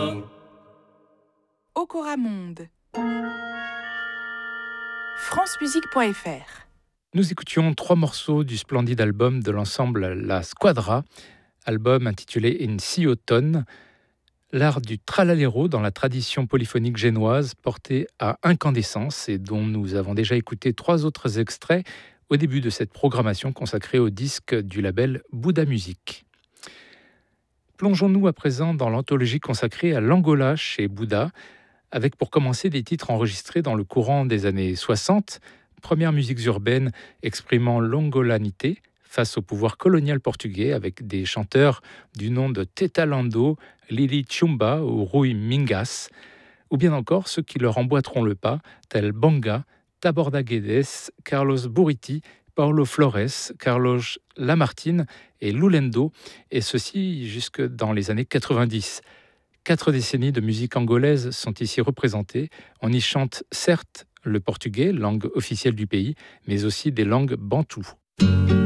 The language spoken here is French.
Okora Monde. francemusique.fr. Nous écoutions 3 morceaux du splendide album de l'ensemble La Squadra, album intitulé In Si Automne, l'art du tralalero dans la tradition polyphonique génoise porté à incandescence et dont nous avons déjà écouté 3 autres extraits au début de cette programmation consacrée au disque du label Bouddha Music. Plongeons-nous à présent dans l'anthologie consacrée à l'Angola chez Bouddha, avec pour commencer des titres enregistrés dans le courant des années 60, premières musiques urbaines exprimant l'angolanité face au pouvoir colonial portugais avec des chanteurs du nom de Teta Lando, Lili Chumba ou Rui Mingas, ou bien encore ceux qui leur emboîteront le pas, tels Banga, Taborda Guedes, Carlos Buriti, Paulo Flores, Carlos Lamartine et Lulendo, et ceci jusque dans les années 90. 4 décennies de musique angolaise sont ici représentées. On y chante certes le portugais, langue officielle du pays, mais aussi des langues bantoues.